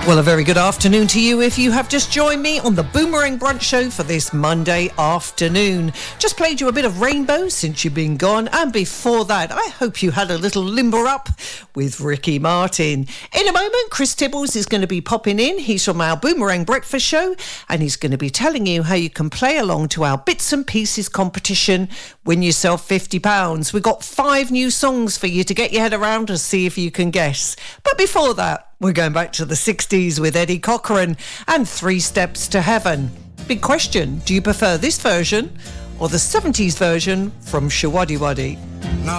Well, a very good afternoon to you if you have just joined me on the Boomerang Brunch Show for this Monday afternoon. Just played you a bit of Rainbow since you've been gone, and before that, I hope you had a little limber up with Ricky Martin. In a moment, Chris Tibbles is going to be popping in. He's from our Boomerang Breakfast Show, and he's going to be telling you how you can play along to our Bits and Pieces competition, win yourself £50. We've got 5 new songs for you to get your head around and see if you can guess. But before that, we're going back to the 60s with Eddie Cochran and 3 Steps to Heaven. Big question, do you prefer this version or the 70s version from Shawaddy Waddy?